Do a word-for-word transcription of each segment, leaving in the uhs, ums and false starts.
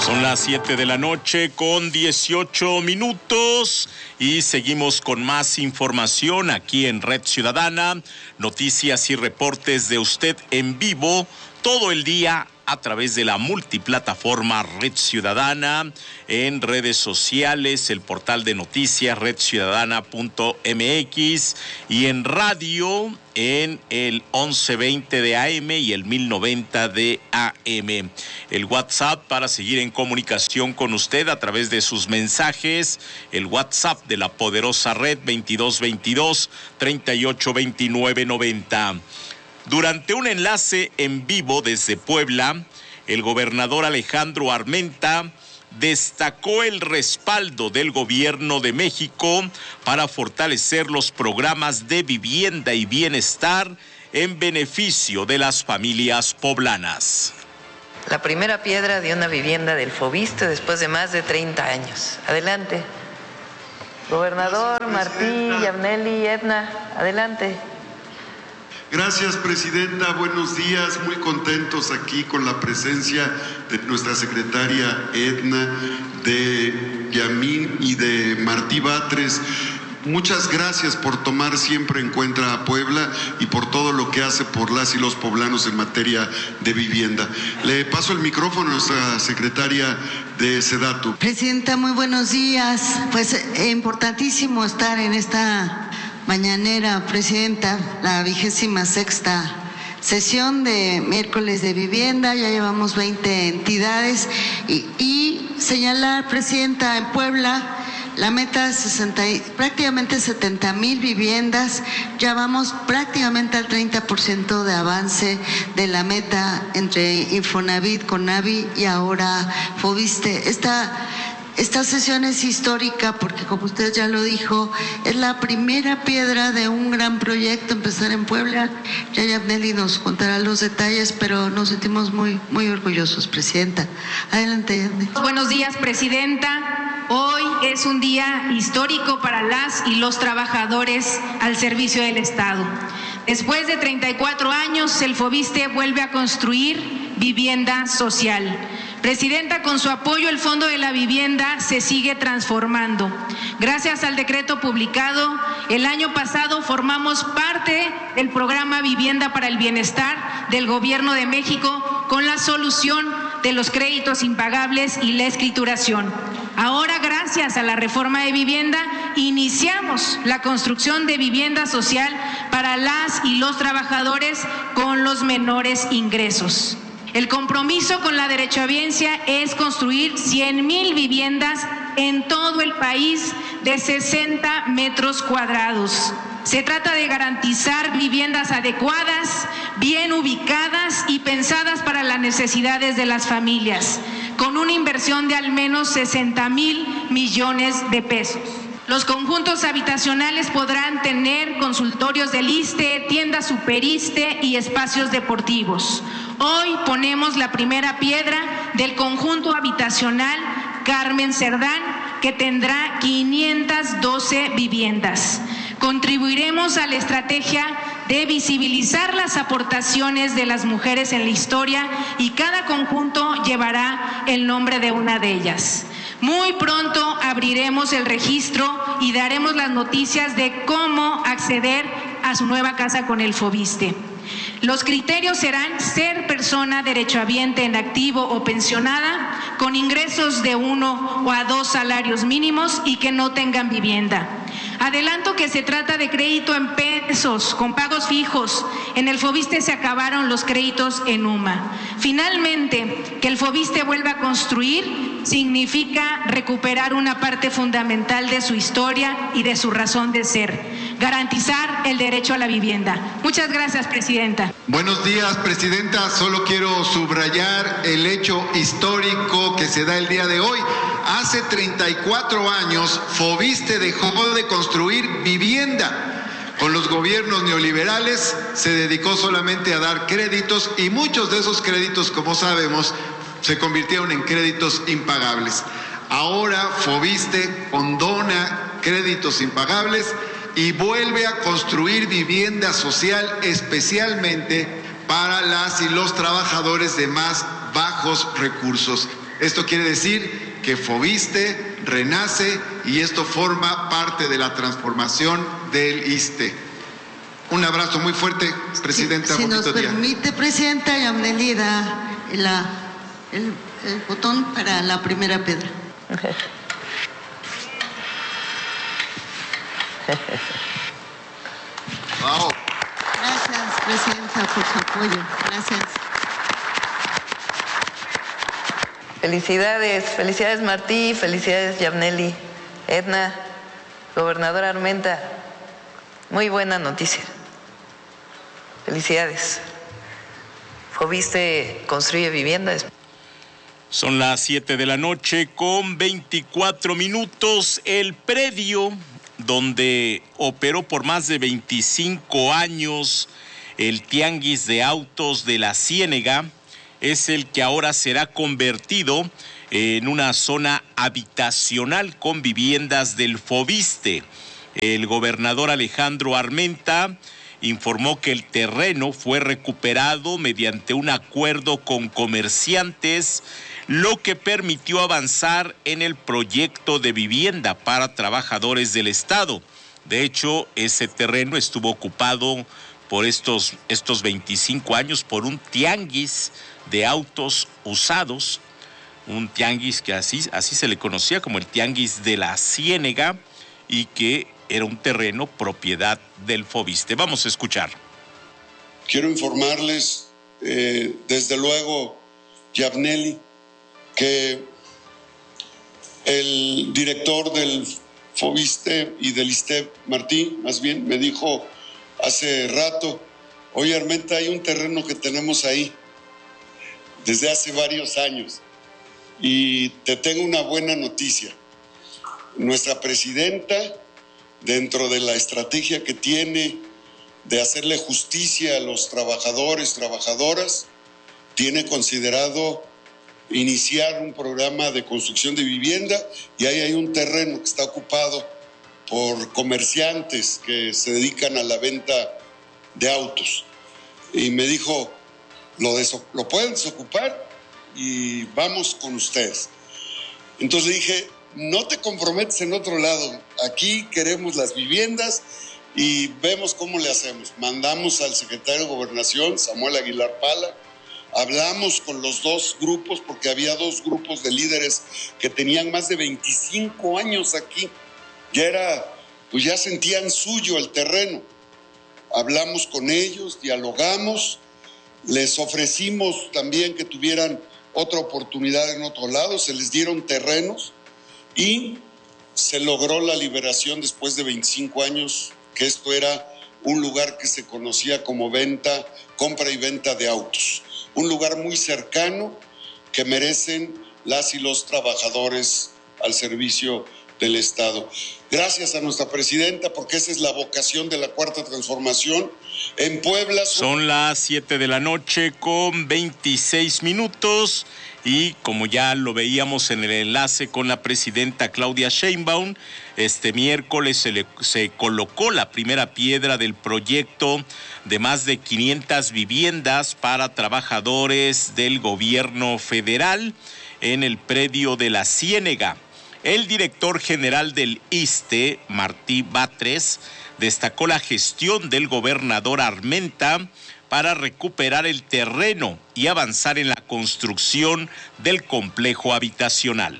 Son las siete de la noche con dieciocho minutos y seguimos con más información aquí en Red Ciudadana, noticias y reportes de usted en vivo todo el día a través de la multiplataforma Red Ciudadana, en redes sociales, el portal de noticias red ciudadana punto m x y en radio en el once veinte de A M y el mil noventa de A M. El WhatsApp para seguir en comunicación con usted a través de sus mensajes, el WhatsApp de la poderosa red veintidós veintidós, treinta y ocho veintinueve noventa. Durante un enlace en vivo desde Puebla, el gobernador Alejandro Armenta destacó el respaldo del gobierno de México para fortalecer los programas de vivienda y bienestar en beneficio de las familias poblanas. La primera piedra de una vivienda del Foviste después de más de treinta años. Adelante. Gobernador, Martí, Yabneli, Edna, adelante. Gracias, Presidenta. Buenos días. Muy contentos aquí con la presencia de nuestra secretaria Edna, de Yamín y de Martí Batres. Muchas gracias por tomar siempre en cuenta a Puebla y por todo lo que hace por las y los poblanos en materia de vivienda. Le paso el micrófono a nuestra secretaria de Sedatu. Presidenta, muy buenos días. Pues es importantísimo estar en esta mañanera, Presidenta, la vigésima sexta sesión de miércoles de vivienda. Ya llevamos veinte entidades y, y señalar, Presidenta, en Puebla la meta es sesenta, prácticamente setenta mil viviendas. Ya vamos prácticamente al treinta por ciento de avance de la meta entre Infonavit, Conavi y ahora Foviste. Esta Esta sesión es histórica porque, como usted ya lo dijo, es la primera piedra de un gran proyecto, empezar en Puebla. Ya Yabneli nos contará los detalles, pero nos sentimos muy, muy orgullosos, Presidenta. Adelante, Yabneli. Buenos días, Presidenta. Hoy es un día histórico para las y los trabajadores al servicio del Estado. Después de treinta y cuatro años, el Foviste vuelve a construir vivienda social. Presidenta, con su apoyo el Fondo de la Vivienda se sigue transformando. Gracias al decreto publicado el año pasado, formamos parte del programa Vivienda para el Bienestar del Gobierno de México con la solución de los créditos impagables y la escrituración. Ahora, gracias a la reforma de vivienda, iniciamos la construcción de vivienda social para las y los trabajadores con los menores ingresos. El compromiso con la derechohabiencia es construir cien mil viviendas en todo el país de sesenta metros cuadrados. Se trata de garantizar viviendas adecuadas, bien ubicadas y pensadas para las necesidades de las familias, con una inversión de al menos sesenta mil millones de pesos. Los conjuntos habitacionales podrán tener consultorios del ISSSTE, tiendas Superiste y espacios deportivos. Hoy ponemos la primera piedra del conjunto habitacional Carmen Cerdán, que tendrá quinientas doce viviendas. Contribuiremos a la estrategia de visibilizar las aportaciones de las mujeres en la historia y cada conjunto llevará el nombre de una de ellas. Muy pronto abriremos el registro y daremos las noticias de cómo acceder a su nueva casa con el Foviste. Los criterios serán ser persona derechohabiente en activo o pensionada, con ingresos de uno o a dos salarios mínimos y que no tengan vivienda. Adelanto que se trata de crédito en pesos, con pagos fijos. En el Foviste se acabaron los créditos en UMA. Finalmente, que el Foviste vuelva a construir significa recuperar una parte fundamental de su historia y de su razón de ser, garantizar el derecho a la vivienda. Muchas gracias, Presidenta. Buenos días, Presidenta. Solo quiero subrayar el hecho histórico que se da el día de hoy. Hace treinta y cuatro años, Foviste dejó de construir vivienda. Con los gobiernos neoliberales se dedicó solamente a dar créditos y muchos de esos créditos, como sabemos, se convirtieron en créditos impagables. Ahora Foviste condona créditos impagables y vuelve a construir vivienda social especialmente para las y los trabajadores de más bajos recursos. Esto quiere decir que Foviste renace y esto forma parte de la transformación del ISSSTE. Un abrazo muy fuerte, Presidenta. Si, si nos día. permite, Presidenta, Yamneli da la, el, el botón para la primera piedra. Wow. Gracias, Presidenta, por su apoyo. Gracias. Felicidades, felicidades Martí, felicidades Yamneli, Edna, gobernadora Armenta. Muy buena noticia. Felicidades. Foviste construye viviendas. Son las siete de la noche con veinticuatro minutos. El predio donde operó por más de veinticinco años el Tianguis de Autos de la Ciénega es el que ahora será convertido en una zona habitacional con viviendas del Foviste. El gobernador Alejandro Armenta informó que el terreno fue recuperado mediante un acuerdo con comerciantes, lo que permitió avanzar en el proyecto de vivienda para trabajadores del Estado. De hecho, ese terreno estuvo ocupado por estos, estos veinticinco años por un tianguis de autos usados, un tianguis que así, así se le conocía como el Tianguis de la Ciénega y que era un terreno propiedad del Foviste. Vamos a escuchar. Quiero informarles, eh, desde luego, Yamneli, que el director del Foviste y del ISSSTE, Martí, más bien, me dijo hace rato, oye Armenta, hay un terreno que tenemos ahí desde hace varios años y te tengo una buena noticia. Nuestra presidenta, dentro de la estrategia que tiene de hacerle justicia a los trabajadores, trabajadoras, tiene considerado iniciar un programa de construcción de vivienda y ahí hay un terreno que está ocupado por comerciantes que se dedican a la venta de autos. Y me dijo, lo, deso- lo pueden desocupar y vamos con ustedes. Entonces dije, no te comprometes en otro lado, aquí queremos las viviendas y vemos cómo le hacemos. Mandamos al secretario de Gobernación, Samuel Aguilar Pala, hablamos con los dos grupos, porque había dos grupos de líderes que tenían más de veinticinco años aquí, ya era, pues ya sentían suyo el terreno. Hablamos con ellos, dialogamos, les ofrecimos también que tuvieran otra oportunidad en otro lado, se les dieron terrenos y se logró la liberación después de veinticinco años, que esto era un lugar que se conocía como venta, compra y venta de autos. Un lugar muy cercano que merecen las y los trabajadores al servicio del Estado. Gracias a nuestra presidenta, porque esa es la vocación de la Cuarta Transformación. En Puebla... Son las siete de la noche con veintiséis minutos y como ya lo veíamos en el enlace con la presidenta Claudia Sheinbaum, este miércoles se, le, se colocó la primera piedra del proyecto de más de quinientas viviendas para trabajadores del gobierno federal en el predio de la Ciénega. El director general del ISSSTE, Martí Batres, destacó la gestión del gobernador Armenta para recuperar el terreno y avanzar en la construcción del complejo habitacional.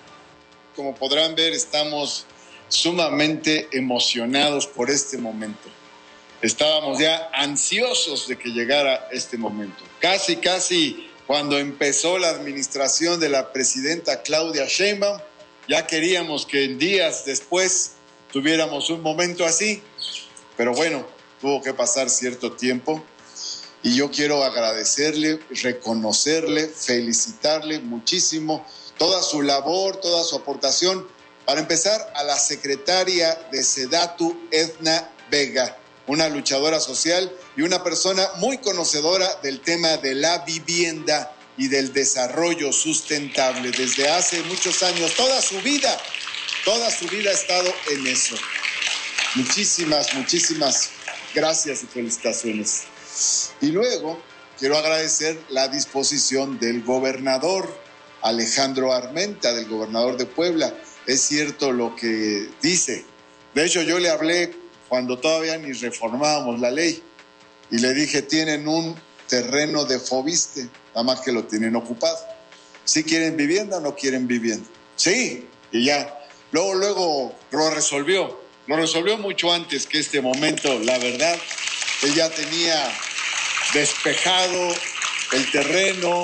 Como podrán ver, estamos sumamente emocionados por este momento. Estábamos ya ansiosos de que llegara este momento. Casi, casi cuando empezó la administración de la presidenta Claudia Sheinbaum, ya queríamos que en días después tuviéramos un momento así, pero bueno, tuvo que pasar cierto tiempo y yo quiero agradecerle, reconocerle, felicitarle muchísimo toda su labor, toda su aportación. Para empezar, a la secretaria de SEDATU, Edna Vega, una luchadora social y una persona muy conocedora del tema de la vivienda y del desarrollo sustentable. Desde hace muchos años, toda su vida, toda su vida ha estado en eso. Muchísimas, muchísimas gracias y felicitaciones. Y luego quiero agradecer la disposición del gobernador, Alejandro Armenta, del gobernador de Puebla. Es cierto lo que dice. De hecho, yo le hablé cuando todavía ni reformábamos la ley y le dije, tienen un terreno de Foviste, nada más que lo tienen ocupado. ¿Sí quieren vivienda o no quieren vivienda? Sí, y ya. Luego, luego lo resolvió. Lo resolvió mucho antes que este momento, la verdad. Él ya tenía despejado el terreno,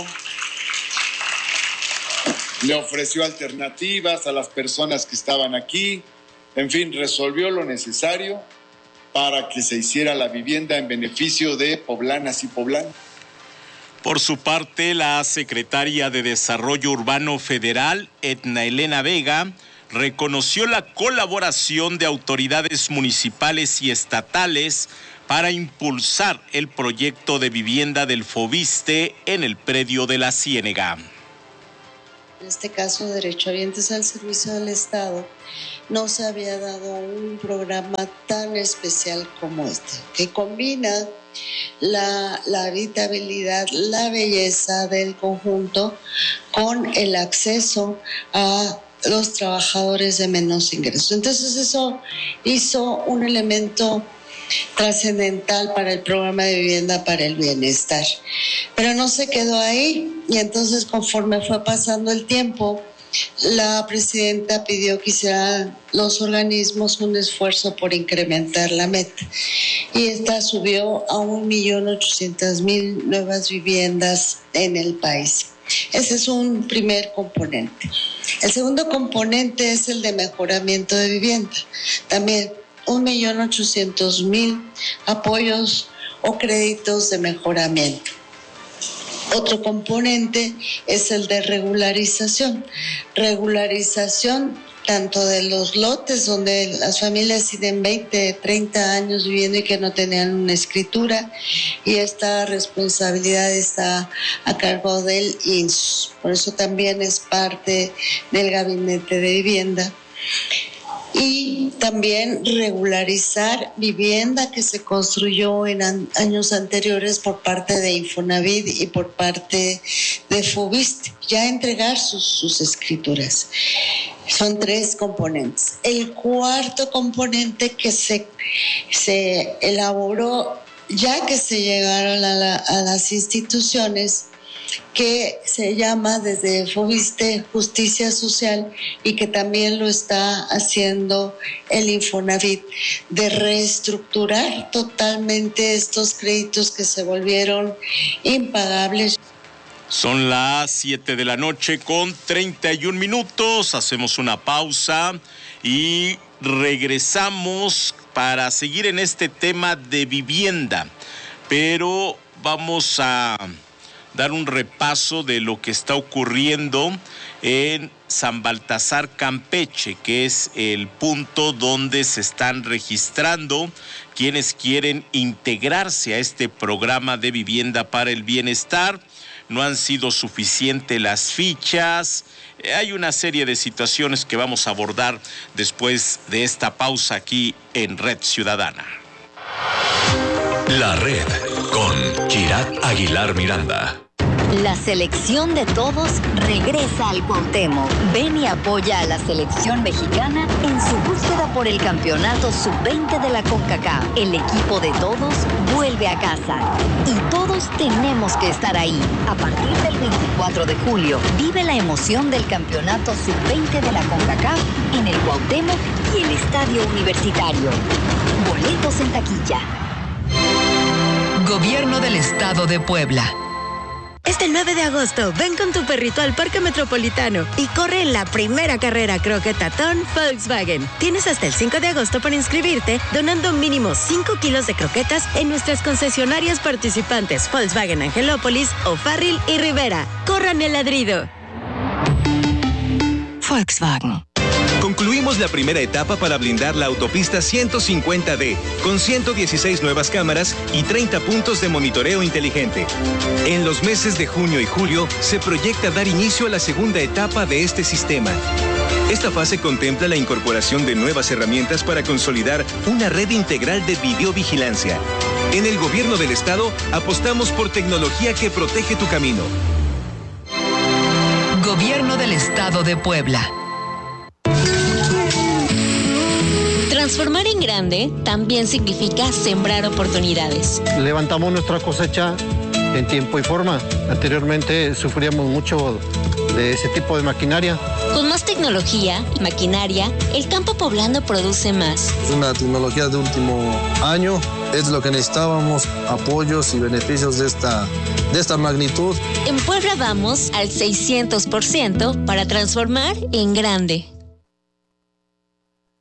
le ofreció alternativas a las personas que estaban aquí. En fin, resolvió lo necesario para que se hiciera la vivienda en beneficio de poblanas y poblanos. Por su parte, la secretaria de Desarrollo Urbano Federal, Edna Elena Vega, reconoció la colaboración de autoridades municipales y estatales para impulsar el proyecto de vivienda del Foviste en el predio de la Ciénega. En este caso, derechohabientes al servicio del Estado, no se había dado un programa tan especial como este, que combina la, la habitabilidad, la belleza del conjunto con el acceso a los trabajadores de menos ingresos. Entonces eso hizo un elemento trascendental para el programa de vivienda para el bienestar. Pero no se quedó ahí y entonces conforme fue pasando el tiempo, la presidenta pidió que hicieran los organismos un esfuerzo por incrementar la meta y esta subió a un millón ochocientas mil nuevas viviendas en el país. Ese es un primer componente. El segundo componente es el de mejoramiento de vivienda. También un millón ochocientos mil apoyos o créditos de mejoramiento. Otro componente es el de regularización. Regularización tanto de los lotes donde las familias tienen veinte, treinta años viviendo y que no tenían una escritura, y esta responsabilidad está a cargo del I N S S. Por eso también es parte del Gabinete de Vivienda. Y también regularizar vivienda que se construyó en an- años anteriores por parte de Infonavit y por parte de Foviste, ya entregar sus, sus escrituras. Son tres componentes. El cuarto componente que se, se elaboró ya que se llegaron a, la, a las instituciones, que se llama desde Foviste Justicia Social y que también lo está haciendo el Infonavit, de reestructurar totalmente estos créditos que se volvieron impagables. Son las siete de la noche con treinta y un minutos, hacemos una pausa y regresamos para seguir en este tema de vivienda, pero vamos a dar un repaso de lo que está ocurriendo en San Baltasar, Campeche, que es el punto donde se están registrando quienes quieren integrarse a este programa de vivienda para el bienestar. No han sido suficientes las fichas. Hay una serie de situaciones que vamos a abordar después de esta pausa aquí en Red Ciudadana. La Red con Kirat Aguilar Miranda. La selección de todos regresa al Cuauhtémoc. Ven y apoya a la selección mexicana en su búsqueda por el campeonato sub veinte de la CONCACAF. El equipo de todos vuelve a casa y todos tenemos que estar ahí. A partir del veinticuatro de julio, vive la emoción del campeonato sub veinte de la CONCACAF en el Cuauhtémoc y el Estadio Universitario. Boletos en taquilla. Gobierno del Estado de Puebla. Este nueve de agosto, ven con tu perrito al Parque Metropolitano y corre en la primera carrera croquetatón Volkswagen. Tienes hasta el cinco de agosto para inscribirte, donando mínimo cinco kilos de croquetas en nuestras concesionarias participantes Volkswagen Angelópolis, O'Farrill y Rivera. ¡Corran el ladrido! Volkswagen. Concluimos la primera etapa para blindar la autopista ciento cincuenta D, con ciento dieciséis nuevas cámaras y treinta puntos de monitoreo inteligente. En los meses de junio y julio se proyecta dar inicio a la segunda etapa de este sistema. Esta fase contempla la incorporación de nuevas herramientas para consolidar una red integral de videovigilancia. En el Gobierno del Estado apostamos por tecnología que protege tu camino. Gobierno del Estado de Puebla. Transformar en grande también significa sembrar oportunidades. Levantamos nuestra cosecha en tiempo y forma. Anteriormente sufríamos mucho de ese tipo de maquinaria. Con más tecnología y maquinaria, el campo poblano produce más. Es una tecnología de último año, es lo que necesitábamos, apoyos y beneficios de esta, de esta magnitud. En Puebla vamos al seiscientos por ciento para transformar en grande.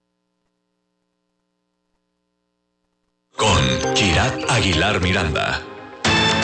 Con Kirat Aguilar Miranda.